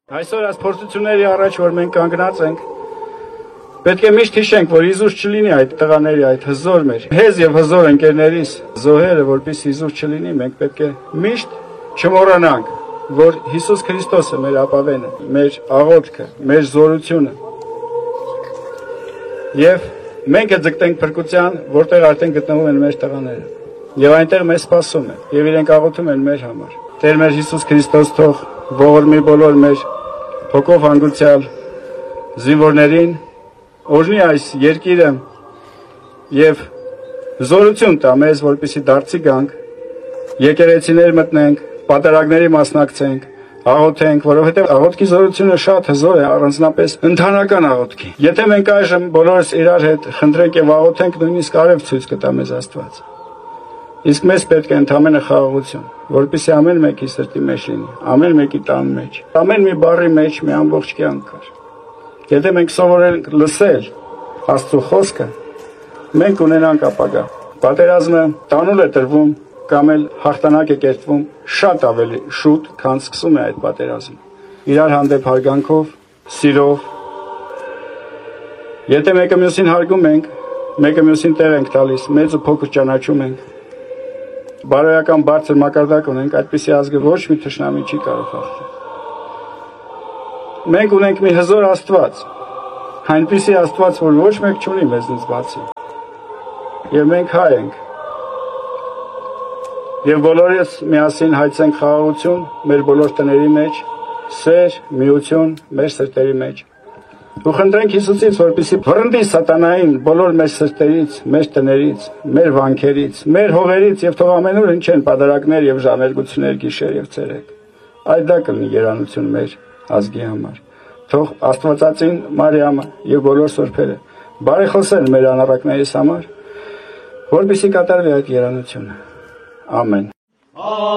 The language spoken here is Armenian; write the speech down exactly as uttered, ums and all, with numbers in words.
Այսօր այս փորձությունների առաջ, որ մենք կանգնած ենք, պետք է միշտ հիշենք, որ իզուր չլինի այդ տղաների, այդ հզոր մեր, հեզ եւ հզոր ընկերներիս զոհերը, որպեսզի իզուր չլինի, մենք պետք է միշտ չմոռանանք, որ Հիսուս Քրիստոսը մեր ապավենը, մեր աղոթքը, մեր զորությունը։ Եվ մենք է ձգտենք փրկության, որտեղ արդեն գտնվում են մեր տղաները։ Եվ այնտեղ մեզ սպասում են, եւ իրենք աղոթում են մեր համար։ Տեր մեր Հիսուս Քրիստոս թող ողորմի բոլոր մեր հոգով հանգուցյալ զինվորներին, օրհնի այս երկիրը եւ զորություն տա մեզ, որպեսզի դարձի գանք, եկեղեցիներ մտնենք, պատարագների մասնակցենք, աղոթենք, որովհետեւ աղոթքի զորությունը շատ հզոր է, առանձնապես ընդհանրական աղոթքի։ Եթե մենք այժմ բոլորս իրար հետ խնդրենք եւ աղոթենք, նույնիսկ արև ցույց կտա մեզ Աստված։ Իսկ մեզ պետք է ընդամենը խաղաղություն, որպեսզի ամեն մեկի սրտի մեջ լինի, ամեն մեկի տան մեջ, ամեն մի բառի մեջ մի ամբողջ կյանք կար։ Եթե մենք սովորենք լսել Աստծո խոսքը, մենք ունենանք ապագա։ Պատերազմը տանուլ է տրվում կամ էլ հաղթանակ է կերտվում շատ ավելի շուտ, քան սկսում է այդ պատերազմը։ Իրար հանդեպ հարգանքով, սիրով։ Եթե մեկը մյուսին հարգում ենք, մեկը մյուսին տեղ ենք տալիս, մեծ ու փոքր ճանաչում ենք, բարոյական բարձր մակարդակ ունենք, այդպիսի ազգը ոչ մի թշնամի չի կարող հաղթել։ Մենք ունենք մի հզոր Աստված, այնպիսի Աստված, որ ոչ մեկ չունի մեզնից բացի։ Եվ մենք հայ ենք։ Եվ բոլորս միասին հայցենք խաղաղություն մեր բոլոր տների մեջ, սեր, միություն մեր սրտերի մեջ։ Ու խնդրենք Հիսուսից, որպեսզի վռնդի սատանային բոլոր մեր սրտերից, մեր տներից, մեր վանքերից, մեր հողերից եւ թող ամենուր հնչեն պատարագներ եւ ժանергություններ գիշեր եւ ցերեկ։ Այդ դա կլինի երանություն մեր ազգի համար։ Թող Աստվածածին Մարիամը եւ բոլոր սուրբերը բարեխոսեն մեր անառակներից համար, որպեսզի կատարվի այդ երանությունը։ Ամեն։